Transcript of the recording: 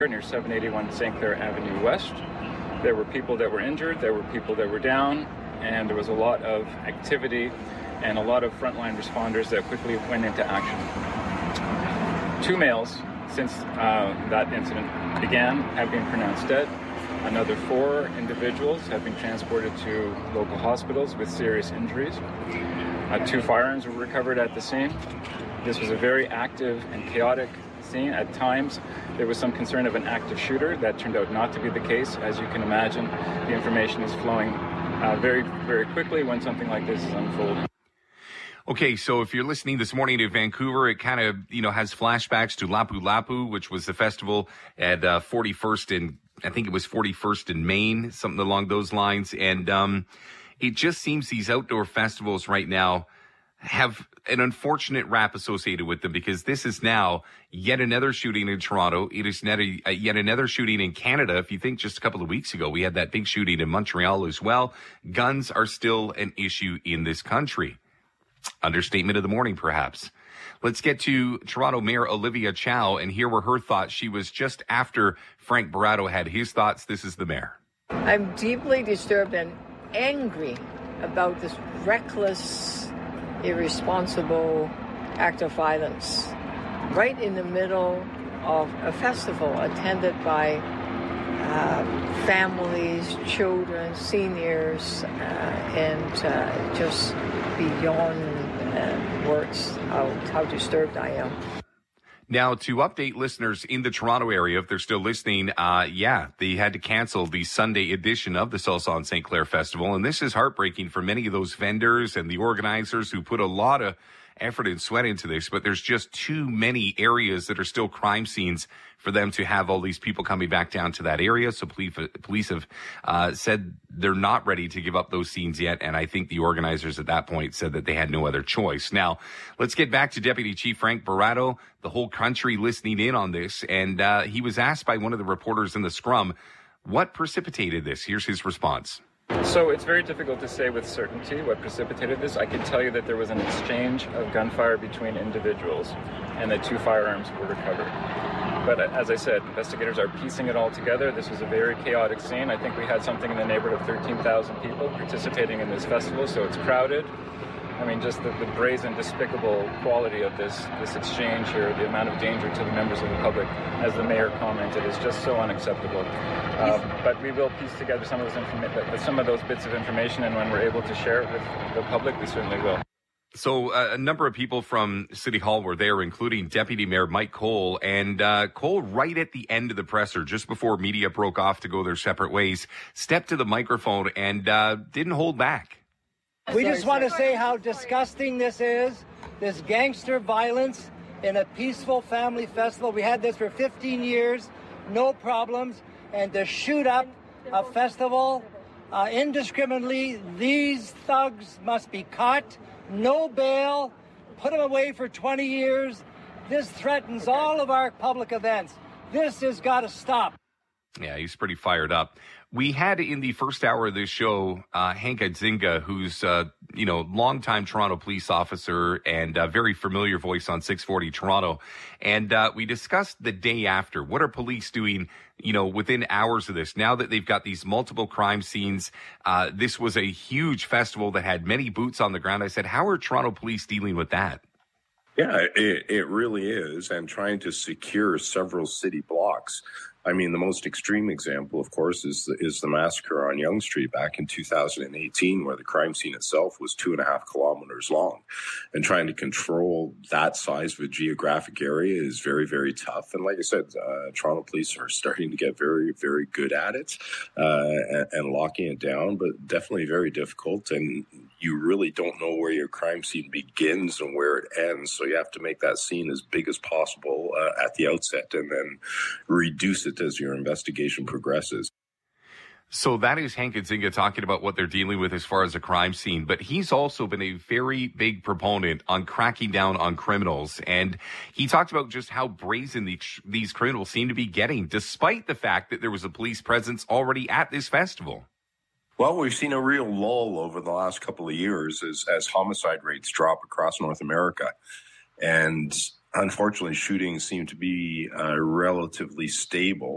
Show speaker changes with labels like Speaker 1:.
Speaker 1: near 781 St. Clair Avenue West. There were people that were injured, there were people that were down, and there was a lot of activity and a lot of frontline responders that quickly went into action. 2 males, since that incident began, have been pronounced dead. Another 4 individuals have been transported to local hospitals with serious injuries. 2 firearms were recovered at the scene. This was a very active and chaotic scene. At times, there was some concern of an active shooter. That turned out not to be the case. As you can imagine, the information is flowing very, very quickly when something like this is unfolding.
Speaker 2: Okay, so if you're listening this morning to Vancouver, it kind of, has flashbacks to Lapu Lapu, which was the festival at 41st in Maine, something along those lines. And it just seems these outdoor festivals right now have an unfortunate rap associated with them, because this is now yet another shooting in Toronto. It is yet another shooting in Canada. If you think just a couple of weeks ago, we had that big shooting in Montreal as well. Guns are still an issue in this country. Understatement of the morning, perhaps. Let's get to Toronto Mayor Olivia Chow and hear were her thoughts. She was just after Frank Barato had his thoughts. This is the mayor.
Speaker 3: I'm deeply disturbed and angry about this reckless, irresponsible act of violence right in the middle of a festival attended by families, children, seniors, and just beyond words how disturbed I am.
Speaker 2: Now, to update listeners in the Toronto area, if they're still listening, they had to cancel the Sunday edition of the Salsa on St. Clair Festival. And this is heartbreaking for many of those vendors and the organizers who put a lot of effort and sweat into this. But there's just too many areas that are still crime scenes for them to have all these people coming back down to that area. So police have said they're not ready to give up those scenes yet. And I think the organizers at that point said that they had no other choice. Now, let's get back to Deputy Chief Frank Barato, the whole country listening in on this. And he was asked by one of the reporters in the scrum, what precipitated this? Here's his response.
Speaker 1: So it's very difficult to say with certainty what precipitated this. I can tell you that there was an exchange of gunfire between individuals and that 2 firearms were recovered. But as I said, investigators are piecing it all together. This was a very chaotic scene. I think we had something in the neighborhood of 13,000 people participating in this festival, so it's crowded. I mean, just the brazen, despicable quality of this exchange here, the amount of danger to the members of the public, as the mayor commented, is just so unacceptable. But we will piece together some of those bits of information, and when we're able to share it with the public, we certainly will.
Speaker 2: So a number of people from City Hall were there, including Deputy Mayor Mike Cole. And Cole, right at the end of the presser, just before media broke off to go their separate ways, stepped to the microphone and didn't hold back.
Speaker 4: We just want to say how disgusting this is, this gangster violence in a peaceful family festival. We had this for 15 years, no problems. And to shoot up a festival indiscriminately, these thugs must be caught, no bail, put them away for 20 years. This threatens all of our public events. This has got to stop.
Speaker 2: Yeah, he's pretty fired up. We had in the first hour of this show, Hank Adzinga, who's, longtime Toronto police officer and a very familiar voice on 640 Toronto. And we discussed the day after. What are police doing, within hours of this? Now that they've got these multiple crime scenes, this was a huge festival that had many boots on the ground. I said, how are Toronto police dealing with that?
Speaker 5: Yeah, it really is. And trying to secure several city blocks. I mean, the most extreme example, of course, is the massacre on Yonge Street back in 2018, where the crime scene itself was 2.5 kilometers long. And trying to control that size of a geographic area is very, very tough. And like I said, Toronto police are starting to get very, very good at it and locking it down, but definitely very difficult. And you really don't know where your crime scene begins and where it ends. So you have to make that scene as big as possible at the outset and then reduce it as your investigation progresses.
Speaker 2: So that is Hank Adzinga talking about what they're dealing with as far as a crime scene. But he's also been a very big proponent on cracking down on criminals. And he talked about just how brazen these criminals seem to be getting, despite the fact that there was a police presence already at this festival.
Speaker 5: Well, we've seen a real lull over the last couple of years as homicide rates drop across North America. And unfortunately, shootings seem to be relatively stable.